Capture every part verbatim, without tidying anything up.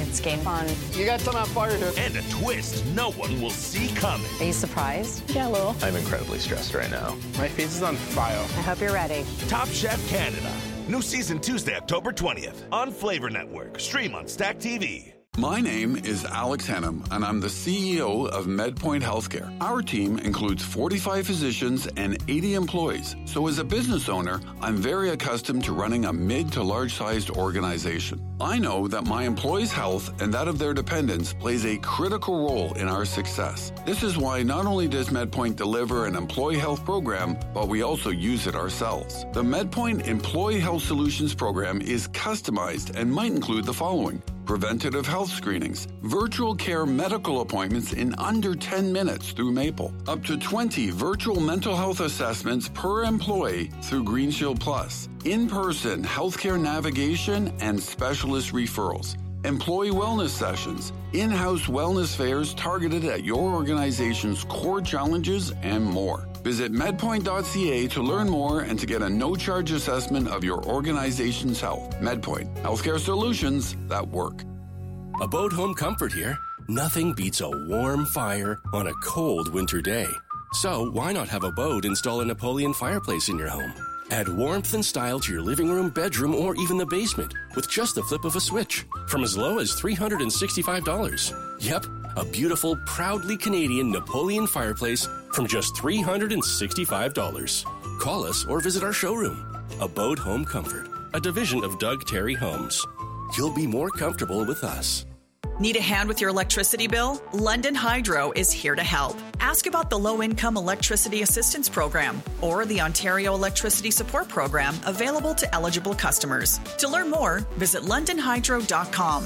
It's game on. You got something on fire here. And a twist no one will see coming. Are you surprised? Yeah, a little. I'm incredibly stressed right now. My face is on fire. I hope you're ready. Top Chef Canada. New season Tuesday, October twentieth on Flavor Network. Stream on Stack T V. My name is Alex Hannum, and I'm the C E O of MedPoint Healthcare. Our team includes forty-five physicians and eighty employees. So as a business owner, I'm very accustomed to running a mid to large-sized organization. I know that my employees' health and that of their dependents plays a critical role in our success. This is why not only does MedPoint deliver an employee health program, but we also use it ourselves. The MedPoint Employee Health Solutions program is customized and might include the following: preventative health screenings, virtual care medical appointments in under ten minutes through Maple, up to twenty virtual mental health assessments per employee through Green Shield Plus, in-person healthcare navigation and specialist referrals, employee wellness sessions, in-house wellness fairs targeted at your organization's core challenges, and more. Visit medpoint dot c a to learn more and to get a no-charge assessment of your organization's health. MedPoint, healthcare solutions that work. Abode Home Comfort here. Nothing beats a warm fire on a cold winter day. So why not have Abode install a Napoleon fireplace in your home? Add warmth and style to your living room, bedroom, or even the basement with just the flip of a switch from as low as three hundred sixty-five dollars. Yep, a beautiful, proudly Canadian Napoleon fireplace from just three hundred sixty-five dollars. Call us or visit our showroom. Abode Home Comfort, a division of Doug Terry Homes. You'll be more comfortable with us. Need a hand with your electricity bill? London Hydro is here to help. Ask about the Low-Income Electricity Assistance Program or the Ontario Electricity Support Program available to eligible customers. To learn more, visit london hydro dot com.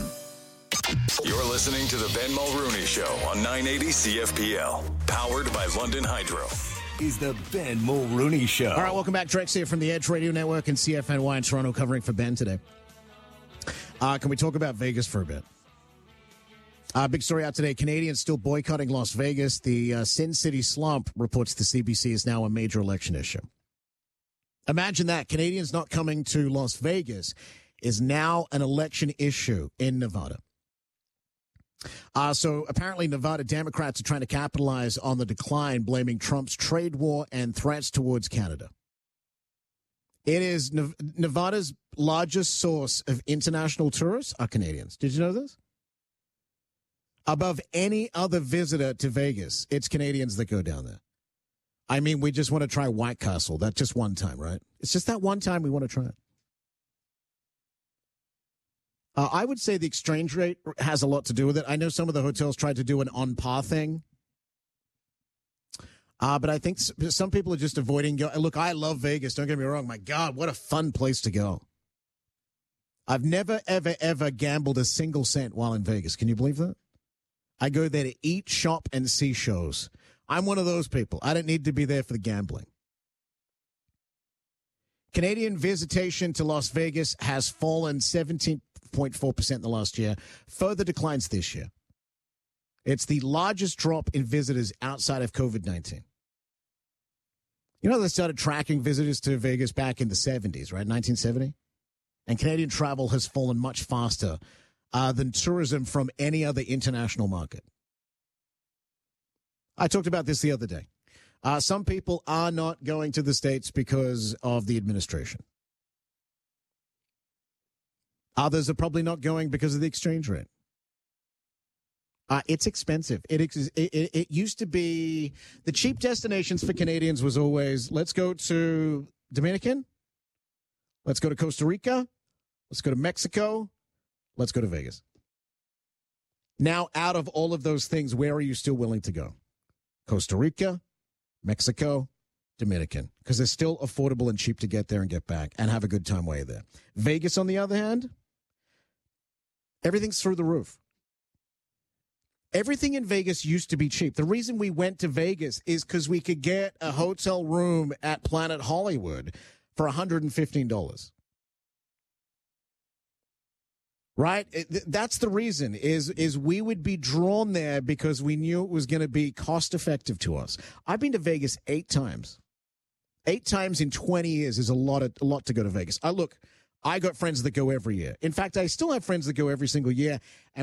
You're listening to the Ben Mulrooney Show on nine eighty C F P L, powered by London Hydro. Is the Ben Mulrooney Show. All right, welcome back. Drex here from the Edge Radio Network and C F N Y in Toronto, covering for Ben today. Uh, can we talk about Vegas for a bit? Uh, big story out today. Canadians still boycotting Las Vegas. The uh, Sin City slump, reports the C B C, is now a major election issue. Imagine that. Canadians not coming to Las Vegas is now an election issue in Nevada. Uh, so apparently Nevada Democrats are trying to capitalize on the decline, blaming Trump's trade war and threats towards Canada. It is Nev- Nevada's largest source of international tourists are Canadians. Did you know this? Above any other visitor to Vegas, it's Canadians that go down there. I mean, we just want to try White Castle. That's just one time, right? It's just that one time we want to try it. Uh, I would say the exchange rate has a lot to do with it. I know some of the hotels tried to do an on-par thing. Uh, but I think some people are just avoiding. Go- Look, I love Vegas. Don't get me wrong. My God, what a fun place to go. I've never, ever, ever gambled a single cent while in Vegas. Can you believe that? I go there to eat, shop, and see shows. I'm one of those people. I don't need to be there for the gambling. Canadian visitation to Las Vegas has fallen seventeen point four percent in the last year. Further declines this year. It's the largest drop in visitors outside of COVID nineteen. You know, they started tracking visitors to Vegas back in the seventies, right? nineteen seventy? And Canadian travel has fallen much faster uh, than tourism from any other international market. I talked about this the other day. Uh, some people are not going to the States because of the administration. Others are probably not going because of the exchange rate. Uh, it's expensive. It, it, it it used to be the cheap destinations for Canadians was always, let's go to Dominican, let's go to Costa Rica, let's go to Mexico, let's go to Vegas. Now, out of all of those things, where are you still willing to go? Costa Rica, Mexico, Dominican, because they're still affordable and cheap to get there and get back and have a good time while you're there. Vegas, on the other hand, everything's through the roof. Everything in Vegas used to be cheap. The reason we went to Vegas is because we could get a hotel room at Planet Hollywood for one hundred fifteen dollars. Right? That's the reason, is, is we would be drawn there because we knew it was going to be cost effective to us. I've been to Vegas eight times. Eight times in twenty years is a lot of, a lot to go to Vegas. I look, I got friends that go every year. In fact, I still have friends that go every single year. And